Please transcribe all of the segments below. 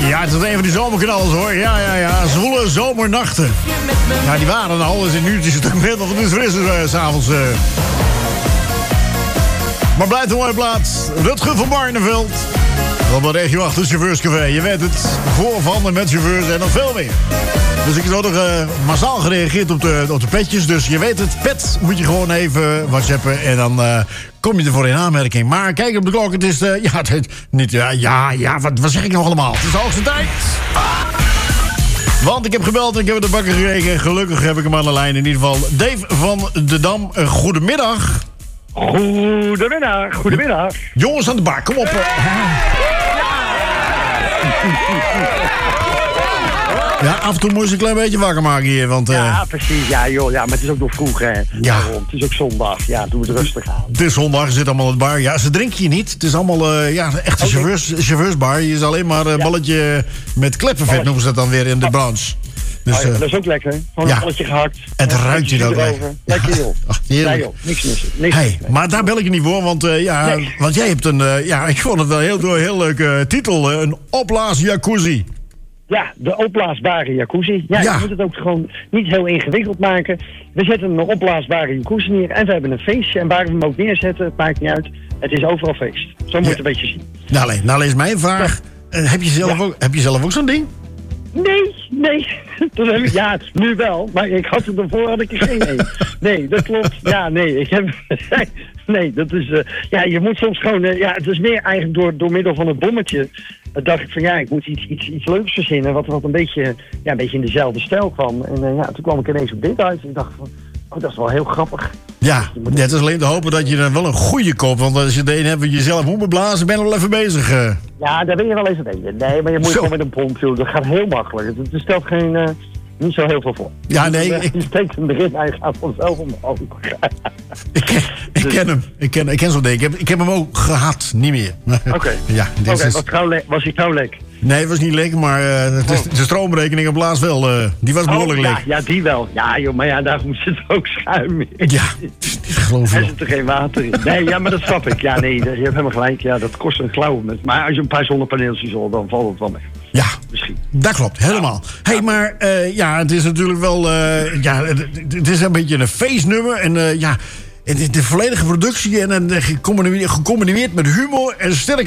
Ja, het is een van die zomerknallers, hoor. Ja. Zwoele zomernachten. Ja, die waren al. Dus nu is het ook middel. Het is frisser s'avonds. Maar blijft een mooie plaats. Rutger van Barneveld. Op de regio achter chauffeurscafé. Je weet het. Voor, van en met chauffeurs en nog veel meer. Dus ik heb ook nog massaal gereageerd op de petjes. Dus je weet het. Pet moet je gewoon even whatsappen. En dan kom je ervoor in aanmerking. Maar kijk op de klok. Het is... wat zeg ik nou allemaal? Het is de hoogste tijd. Want ik heb gebeld en ik heb de bakker gekregen. Gelukkig heb ik hem aan de lijn. In ieder geval Dave van de Dam. Goedemiddag. Goedemiddag. Jongens aan de bar, kom op. Ja, af en toe moest ik een klein beetje wakker maken hier, want... Ja, precies. Ja, joh. Ja, maar het is ook nog vroeg, hè. Ja. Daarom. Het is ook zondag. Ja, doe het rustig aan. Het is zondag, je zit allemaal in de bar. Ja, ze drinken je niet. Het is allemaal, echte chauffeursbar. Je is alleen maar een balletje met kleppenvet, noemen ze dat dan weer in de branche. Dus, dat is ook lekker. Gewoon een balletje gehakt. Het ruikt je ook lekker. Lekker, joh. Ach, heerlijk. Ja, joh. Niks missen. Maar daar bel ik je niet voor, want, want jij hebt een... ik vond het wel een heel leuke titel. Een opblaas jacuzzi. Ja, de opblaasbare jacuzzi. Ja, je moet het ook gewoon niet heel ingewikkeld maken. We zetten een opblaasbare jacuzzi neer en we hebben een feestje. En waar we hem ook neerzetten, het maakt niet uit. Het is overal feest. Zo moet je het een beetje zien. Nou, is mijn vraag. Heb je zelf ook zo'n ding? Nee. Dat heb ik, ja, nu wel. Maar ik had het ervoor, had ik er geen een. Nee, dat klopt. Ja, nee. Ik heb... Nee, dat is... je moet soms gewoon... het is meer eigenlijk door middel van het bommetje... dacht ik van ik moet iets leuks verzinnen... wat een beetje in dezelfde stijl kwam. En toen kwam ik ineens op dit uit. En ik dacht van... dat is wel heel grappig. Ja, het is alleen te hopen dat je dan wel een goede koopt. Want als je de een hebt wat je zelf moet beblazen, ben je wel even bezig. Ja, daar ben je wel even bezig. Nee, maar je moet gewoon met een pomp, joh. Dat gaat heel makkelijk. Het stelt niet zo heel veel voor. Ja, nee. Je steekt hem erin en hij gaat vanzelf omhoog. Ik ken zo'n ding. Ik heb hem ook gehad, niet meer. Oké. Ja, was hij trouw lek? Nee, het was niet lekker, maar de stroomrekening op blaas wel. Die was behoorlijk lek. Ja, die wel. Ja, joh, maar daar moet het ook schuim in. Ja, geloof ik. Er zit er geen water in. Nee, ja, maar dat snap ik. Ja, nee, je hebt helemaal gelijk. Ja, dat kost een klauw. Maar als je een paar zonnepaneeltjes wil, dan valt het wel mee. Ja, misschien. Dat klopt, helemaal. Hey, maar het is natuurlijk wel... het is een beetje een feestnummer. En de volledige productie en gecombineerd met humor en sterke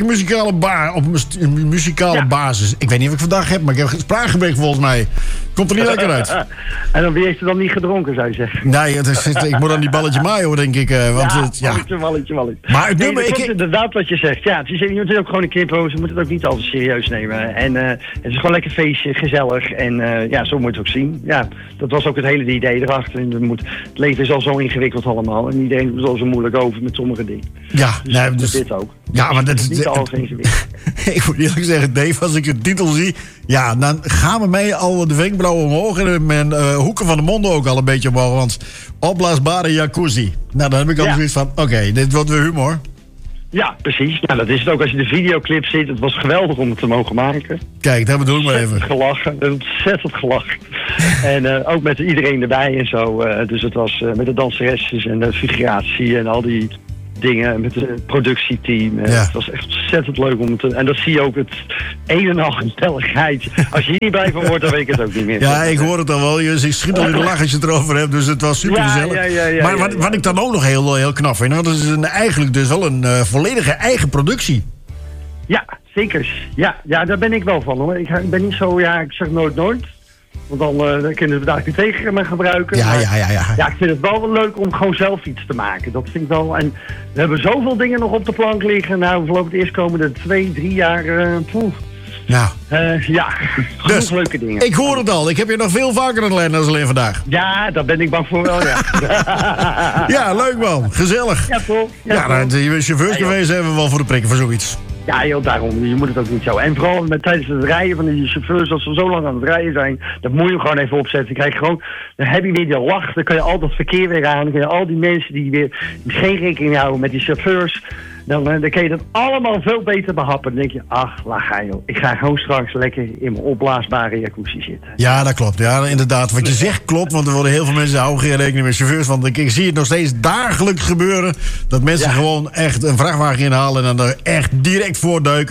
muzikale basis. Ik weet niet of ik vandaag heb, maar ik heb spraakgebrek volgens mij. Komt er niet lekker uit. En dan wie heeft er dan niet gedronken, zou je zeggen? Nee, ik moet aan die balletje mayo, denk ik. Balletje. Maar het nummer... Het is inderdaad wat je zegt. Ja, je moet het ook gewoon een knippen. Ze moeten het ook niet altijd serieus nemen. En het is gewoon lekker feestje, gezellig. En zo moet je het ook zien. Ja, dat was ook het hele idee erachter. En het leven is al zo ingewikkeld allemaal. En iedereen doet al zo moeilijk over met sommige dingen. Ja, dus dit ook. Ja, maar dat is niet alles ingewikkeld. Ik moet eerlijk zeggen, Dave, als ik de titel zie... Ja, dan gaan we mee al de wenkbrauwen omhoog... en mijn hoeken van de mond ook al een beetje omhoog. Want opblaasbare jacuzzi. Nou, dan heb ik al zoiets van... Oké, dit wordt weer humor. Ja, precies. Ja, dat is het ook als je de videoclip ziet. Het was geweldig om het te mogen maken. Kijk, dat bedoel ik maar even. Ontzettend gelachen. En ook met iedereen erbij en zo. Dus het was met de danseresjes en de figuratie en al die dingen. Met het productieteam. Het was echt ontzettend leuk om te... En dat zie je ook het een en al gezelligheid. Als je hier niet blij van wordt, dan weet ik het ook niet meer. Ja, ik hoor het al wel. Je schiet al in de lach als je het erover hebt. Dus het was super gezellig. Maar wat ik dan ook nog heel knap vind... Want het is eigenlijk dus wel een volledige eigen productie. Ja, zeker. Ja, daar ben ik wel van, hoor. Ik ben niet zo... Ja, ik zeg nooit. Want dan kunnen we daar niet tegen me gebruiken. Ja. Ja, ik vind het wel leuk om gewoon zelf iets te maken. Dat vind ik wel. En we hebben zoveel dingen nog op de plank liggen. Nou, we lopen het eerstkomende 2-3 jaar. Dus, leuke dingen. Ik hoor het al. Ik heb je nog veel vaker aan de lijn dan alleen vandaag. Ja, daar ben ik bang voor wel, ja. Ja, leuk man. Gezellig. Ja, toch? Je chauffeurscafé zijn we wel voor de prikken voor zoiets. Ja, joh, daarom. Je moet het ook niet zo. En vooral tijdens het rijden van die chauffeurs, als ze zo lang aan het rijden zijn, dat moet je hem gewoon even opzetten. Dan heb je weer die lach, dan kan je al dat verkeer weer aan. Dan kun je al die mensen die weer geen rekening houden met die chauffeurs, dan kun je dat allemaal veel beter behappen. Dan denk je, laat ga joh. Ik ga gewoon straks lekker in mijn opblaasbare jacuzzi zitten. Ja, dat klopt. Ja, inderdaad. Wat je zegt klopt, want er worden heel veel mensen houden geen rekening met chauffeurs. Want ik zie het nog steeds dagelijks gebeuren dat mensen gewoon echt een vrachtwagen inhalen en dan er echt direct voorduiken.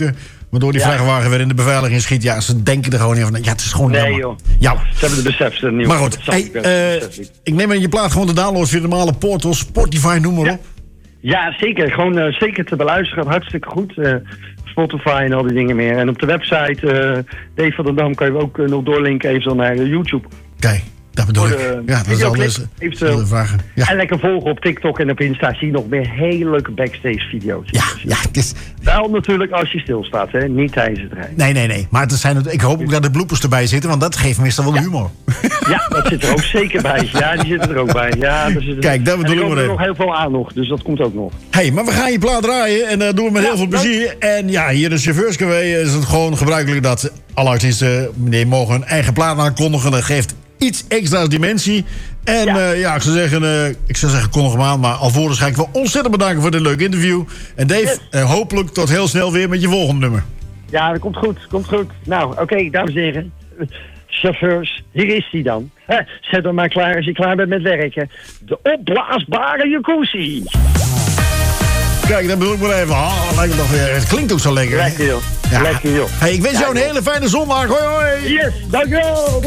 Waardoor die vrachtwagen weer in de beveiliging schiet. Ja, ze denken er gewoon niet van. Ja, het is gewoon jammer. joh. Jammer. Ze hebben de besef er niet. Maar goed, ik neem aan je plaat gewoon de downloads via de normale portals, Spotify, noem maar op. Ja, zeker. Gewoon zeker te beluisteren. Hartstikke goed. Spotify en al die dingen meer. En op de website Dave van der Dam kan je ook nog doorlinken even naar YouTube. Kijk, dat bedoel ik. Ja, dat is alles. Vragen. Ja. En lekker volgen op TikTok en op Insta. Zie je nog meer hele leuke backstage video's. Ja, het is... Wel natuurlijk als je stilstaat, hè. Niet tijdens het rijden. Nee. Maar ik hoop ook dat de bloopers erbij zitten, want dat geeft meestal wel humor. Ja, dat zit er ook zeker bij. Ja, die zitten er ook bij. Ja, kijk, dat bedoel ik maar even. Er nog heel veel aan nog, dus dat komt ook nog. Maar we gaan je plaat draaien en doen we met heel veel plezier. En ja, hier in Chauffeurscafé is het gewoon gebruikelijk dat alle artiesten mogen hun eigen plaat aankondigen. Dat geeft iets extra's dimensie. En ik zou zeggen, kondig hem aan. Maar alvorens ga ik wel ontzettend bedanken voor dit leuke interview. En Dave, hopelijk tot heel snel weer met je volgende nummer. Ja, dat komt goed. Nou, oké, dames en heren. Chauffeurs, hier is hij dan. Zet hem maar klaar als je klaar bent met werken. De opblaasbare jacuzzi. Kijk, dat bedoel ik maar even. Het klinkt ook zo lekker. Lekker joh. Ja. Lekker joh. Ik wens jou een hele fijne zondag. Hoi hoi. Yes, dankjewel.